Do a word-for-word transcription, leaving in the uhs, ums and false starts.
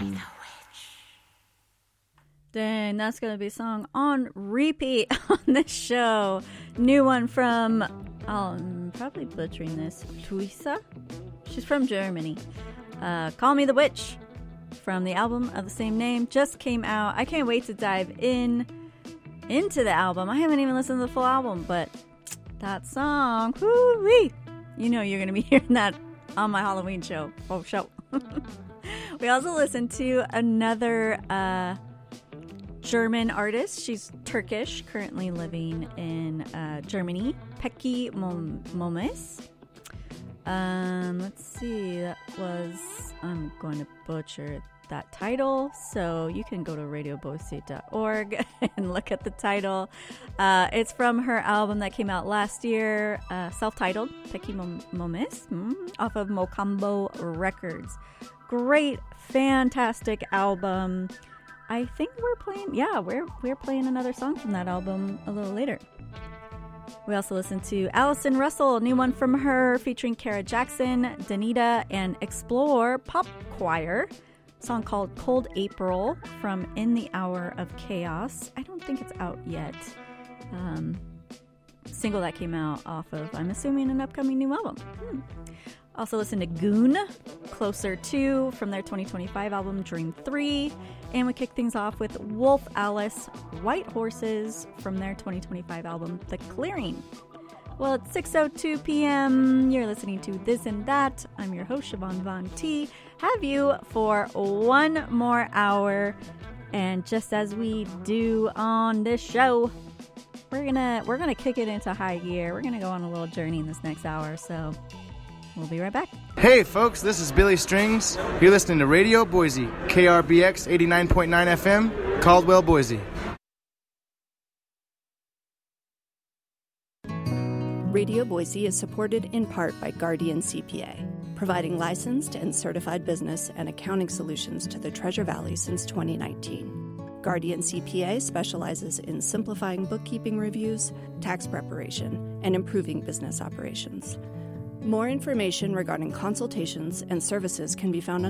Dang, that's going to be a song on repeat on this show. New one from, oh, I'm probably butchering this, Tuisa? She's from Germany. Uh, Call Me the Witch from the album of the same name just came out. I can't wait to dive in into the album. I haven't even listened to the full album, but that song, whoo-wee, you know you're going to be hearing that on my Halloween show. Oh, show. We also listened to another uh, German artist. She's Turkish, currently living in uh, Germany. Peki Momes. Um, let's see. That was, I'm going to butcher that title, so you can go to radio boise dot org and look at the title. Uh, it's from her album that came out last year, uh, self-titled, Peki Momes, mm, off of Mocambo Records. Great, fantastic album. I think we're playing, yeah, we're we're playing another song from that album a little later. We also listened to Allison Russell, new one from her, featuring Kara Jackson, Danita, and Explore Pop Choir. A song called Cold April from In the Hour of Chaos. I don't think it's out yet. Um, single that came out off of, I'm assuming, an upcoming new album. Hmm. Also listened to Goon, Closer To, from their twenty twenty-five album Dream three. And we kicked things off with Wolf Alice, White Horses, from their twenty twenty-five album The Clearing. Well, it's six oh two p.m. You're listening to This and That. I'm your host, Siobhan Von T. Have you for one more hour. And just as we do on this show, we're gonna we're gonna kick it into high gear. We're gonna go on a little journey in this next hour. So we'll be right back. Hey folks, this is Billy Strings. You're listening to Radio Boise, K R B X eighty-nine point nine F M, Caldwell, Boise. Radio Boise is supported in part by Guardian C P A, providing licensed and certified business and accounting solutions to the Treasure Valley since twenty nineteen. Guardian C P A specializes in simplifying bookkeeping reviews, tax preparation, and improving business operations. More information regarding consultations and services can be found on